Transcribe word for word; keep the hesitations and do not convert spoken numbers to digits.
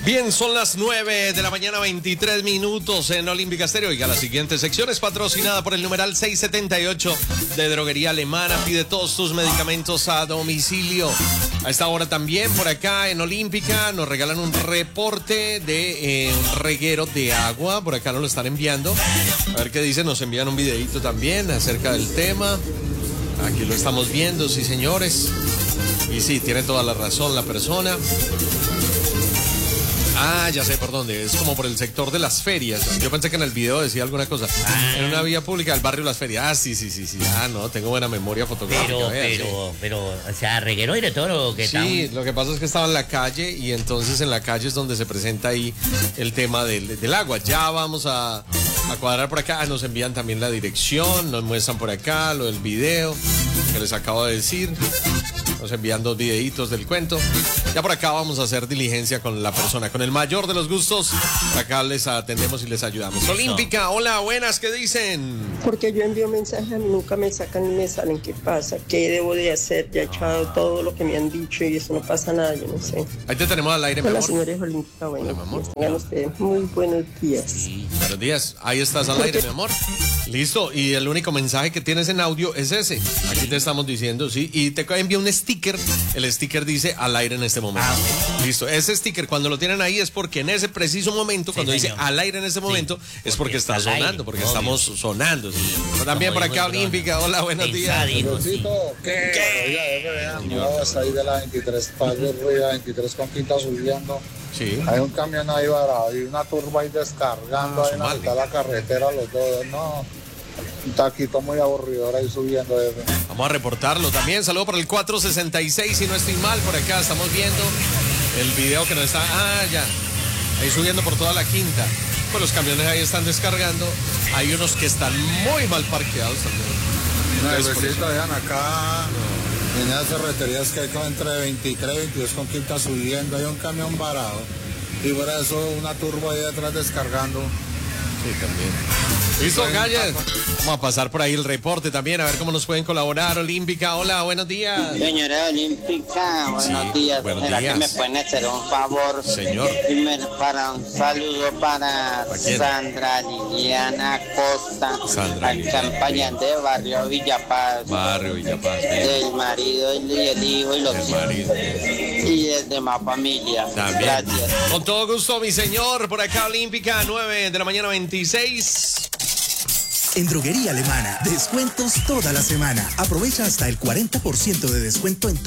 Bien, son las nueve de la mañana, veintitrés minutos en Olímpica Estéreo. Oiga, la siguiente sección es patrocinada por el numeral seiscientos setenta y ocho de Droguería Alemana. Pide todos tus medicamentos a domicilio. A esta hora también, por acá en Olímpica, nos regalan un reporte de eh, un reguero de agua. Por acá nos lo están enviando. A ver qué dice, nos envían un videito también acerca del tema. Aquí lo estamos viendo, sí, señores. Y sí, tiene toda la razón la persona. Ah, ya sé por dónde. Es como por el sector de las ferias. Yo pensé que en el video decía alguna cosa. Ah. En una vía pública del barrio Las Ferias. Ah, sí, sí, sí, sí. Ah, no, tengo buena memoria fotográfica. Pero, vea, pero, sí. pero, o sea, reguero y de todo lo que está. Sí, lo que pasa es que estaba en la calle y entonces en la calle es donde se presenta ahí el tema del, del agua. Ya vamos a, a cuadrar por acá. Nos envían también la dirección, nos muestran por acá lo del video que les acabo de decir. Nos envían dos videitos del cuento. Ya por acá vamos a hacer diligencia con la persona, con el mayor de los gustos. Acá les atendemos y les ayudamos. Olímpica, hola, buenas, ¿qué dicen? Porque yo envío mensajes, a mí nunca me sacan ni me salen. ¿Qué pasa? ¿Qué debo de hacer? Ya he echado todo lo que me han dicho y eso no pasa nada, yo no sé. Ahí te tenemos al aire, mi Hola, amor. señores Olímpica, bueno, Hola, mi amor. tengan ustedes muy buenos días. Sí, buenos días, ahí estás al aire, mi amor. Listo, y el único mensaje que tienes en audio es ese. Aquí te estamos diciendo, sí, y te envía un sticker. El sticker dice al aire en este momento. Ah, okay. Listo, ese sticker cuando lo tienen ahí es porque en ese preciso momento, sí, cuando señor. dice al aire en este momento, sí, es porque está, está sonando, aire, porque obvio. estamos sonando. Sí. Pero también por acá Olímpica, hola, buenos días. Sí. ¿Qué? ¿Qué? No, está ahí de la veintitrés, Padre Ruida, veintitrés con Quinta subiendo. Sí. Hay un camión ahí varado y una turba ahí descargando, ah, ahí en la mitad de la carretera los dos, no. Un taquito muy aburridor ahí subiendo. Vamos a reportarlo también. Saludo para el cuatro sesenta y seis, si no estoy mal, por acá estamos viendo el video que nos está... Ah, ya. Ahí subiendo por toda la quinta. Pues los camiones ahí están descargando. Hay unos que están muy mal parqueados también. No, pues sí, vean acá... No. En esas ferreterías que hay entre veintitrés y veintidós con Quinta subiendo, hay un camión varado. Y por eso una turbo ahí detrás descargando. Sí, también. Listo, Galles. Vamos a pasar por ahí el reporte también, a ver cómo nos pueden colaborar. Olímpica, hola, buenos días. Señora Olímpica, buenos sí, días. Buenos ¿Será días. que me pueden hacer un favor? Señor. Primero, para un saludo para Sandra Liliana Costa, Sandra al campañante de Barrio Villapaz. Barrio Villapaz. Del marido y el hijo y los hijos. Y desde más familia. También. Gracias. Con todo gusto, mi señor. Por acá, Olímpica, nueve de la mañana, veintiséis. En Droguería Alemana, descuentos toda la semana. Aprovecha hasta el cuarenta por ciento de descuento en